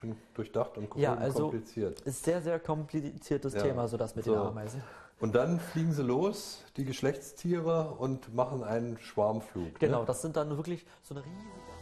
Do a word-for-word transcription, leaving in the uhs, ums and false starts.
durchdacht und Ja, also kompliziert. ist sehr, sehr kompliziertes Ja. Thema, so das mit So. den Ameisen. Und dann fliegen sie los, die Geschlechtstiere, und machen einen Schwarmflug. Genau, Ne? das sind dann wirklich so eine riesige...